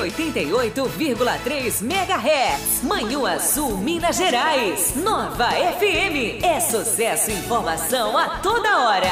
88,3 MHz. Manhuaçu, Minas Gerais. Nova FM. É sucesso e informação a toda hora.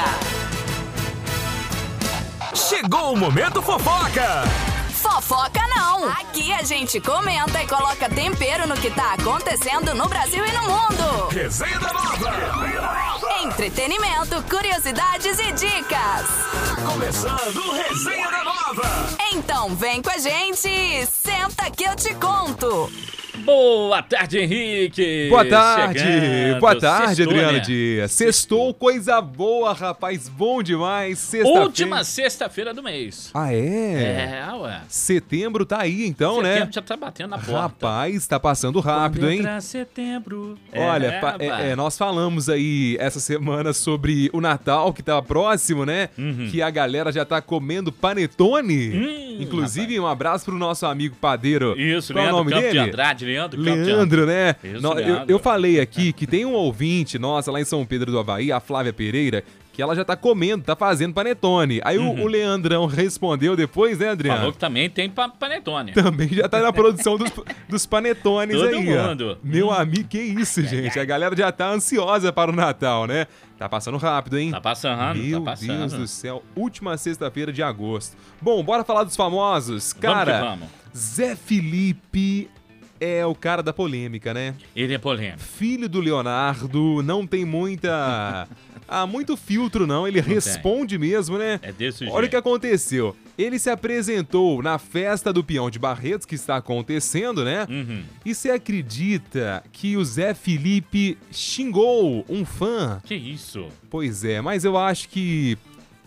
Chegou o Momento Fofoca! Fofoca não! Aqui a gente comenta e coloca tempero no que tá acontecendo no Brasil e no mundo. Resenha da Nova! Entretenimento, curiosidades e dicas. Começando o Resenha da Nova! Então vem com a gente e senta que eu te conto. Boa tarde, Henrique! Boa tarde! Chegando. Boa tarde, Sextou, Adriano né? Dias. Sextou, coisa boa, rapaz. Bom demais. Sexta-feira. Última sexta-feira do mês. Ah, é? Ué. Setembro tá aí, então, Setembro né? já tá batendo na porta. Rapaz, tá passando rápido, Quando hein? entrar setembro. Olha, rapaz. nós falamos aí essa semana sobre o Natal, que tá próximo, né? Que a galera já tá comendo panetone. Inclusive, um abraço pro nosso amigo padeiro. Isso, Qual é o Leandro nome Campos de dele? Andrade, Leandro Campos de Andrade. Leandro, né? Isso, Leandro. Eu falei aqui que tem um ouvinte nossa lá em São Pedro do Avaí, a Flávia Pereira, que ela já tá comendo, tá fazendo panetone. Aí o Leandrão respondeu depois, né, Adriano? Falou que também tem panetone. Também já tá na produção dos panetones Todo aí, ó. mundo. Meu amigo, que isso, gente? A galera já tá ansiosa para o Natal, né? Tá passando rápido, hein? Tá passando, Meu tá passando. Deus do céu, última sexta-feira de agosto. Bom, bora falar dos famosos. Cara, Vamos. Zé Felipe é o cara da polêmica, né? Ele é polêmico. Filho do Leonardo, não tem muito filtro, não. Ele responde mesmo, né? É desse jeito. Olha o que aconteceu. Ele se apresentou na festa do Peão de Barretos, que está acontecendo, né? E você acredita que o Zé Felipe xingou um fã? Que isso? Pois é, mas eu acho que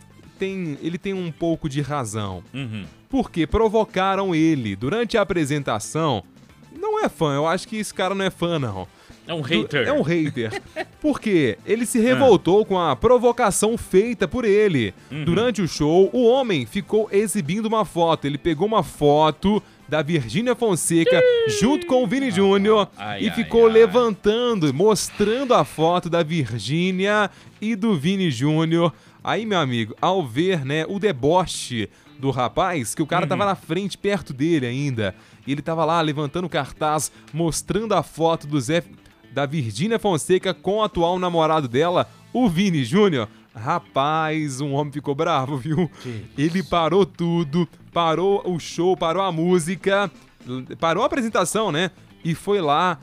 ele tem um pouco de razão. Porque provocaram ele durante a apresentação. Não é fã, eu acho que esse cara não é fã, não. É um hater. É um hater. Porque ele se revoltou com a provocação feita por ele. Durante o show, o homem ficou exibindo uma foto. Ele pegou uma foto da Virgínia Fonseca junto com o Vini Júnior e ficou levantando, mostrando a foto da Virgínia e do Vini Júnior. Aí, meu amigo, ao ver, né, o deboche do rapaz, que o cara tava na frente, perto dele ainda, e ele tava lá levantando o cartaz, mostrando a foto da Virgínia Fonseca com o atual namorado dela, o Vini Júnior. Rapaz, um homem ficou bravo, viu? Ele parou tudo, parou o show, parou a música, parou a apresentação, né? E foi lá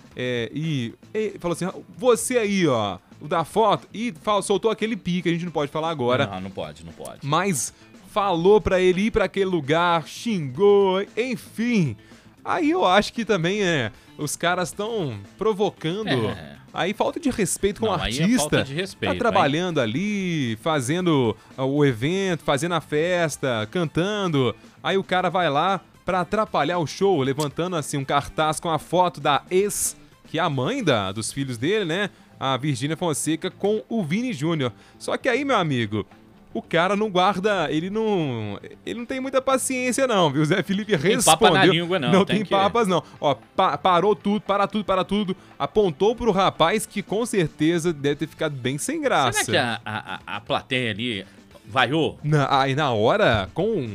e falou assim, você aí, ó, o da foto, e soltou aquele pique, a gente não pode falar agora. Não pode. Mas falou pra ele ir pra aquele lugar, xingou, enfim. Aí eu acho que também os caras estão provocando. Aí falta de respeito com o artista. Aí é falta de respeito, tá trabalhando ali, fazendo o evento, fazendo a festa, cantando. Aí o cara vai lá pra atrapalhar o show, levantando assim um cartaz com a foto da ex, que é a mãe dos filhos dele, né? A Virgínia Fonseca com o Vini Júnior. Só que aí, meu amigo, o cara não guarda, ele não tem muita paciência não, viu? O Zé Felipe respondeu. Tem papa na língua, não. Não tem papas, não. Ó, parou tudo, para tudo. Apontou pro rapaz que com certeza deve ter ficado bem sem graça. Será que a plateia ali vaiou? Aí na hora,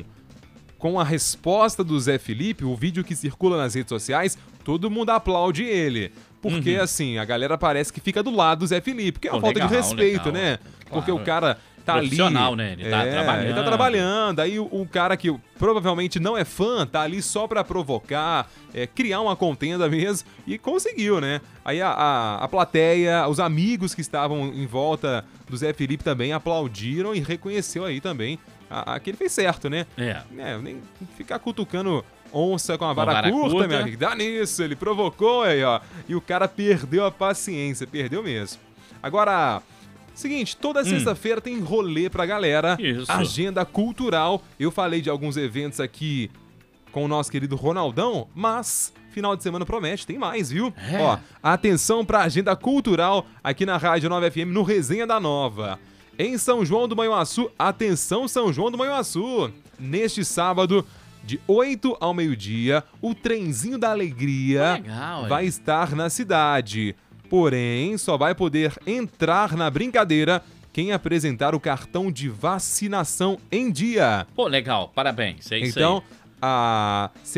com a resposta do Zé Felipe, o vídeo que circula nas redes sociais, todo mundo aplaude ele. Porque, assim, a galera parece que fica do lado do Zé Felipe, que é uma falta de respeito, né? Claro. Porque o cara tá ali... Profissional, né? Ele tá trabalhando. Ele tá trabalhando. Aí o cara que provavelmente não é fã, tá ali só pra provocar, criar uma contenda mesmo, e conseguiu, né? Aí a plateia, os amigos que estavam em volta do Zé Felipe também aplaudiram e reconheceu aí também que ele fez certo, né? Nem ficar cutucando onça com a vara curta, meu amigo. Dá nisso, ele provocou aí, ó. E o cara perdeu a paciência, perdeu mesmo. Agora, seguinte, toda sexta-feira tem rolê pra galera. Isso. Agenda cultural. Eu falei de alguns eventos aqui com o nosso querido Ronaldão, mas final de semana promete, tem mais, viu? Ó, atenção pra agenda cultural aqui na Rádio Nova FM, no Resenha da Nova. Em São João do Manhuaçu, atenção São João do Manhuaçu. Neste sábado, de 8 ao meio-dia, o Trenzinho da Alegria vai estar na cidade. Porém, só vai poder entrar na brincadeira quem apresentar o cartão de vacinação em dia. Pô, legal, parabéns. É isso então, aí. a